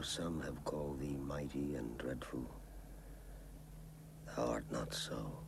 some have called thee mighty and dreadful, thou art not so.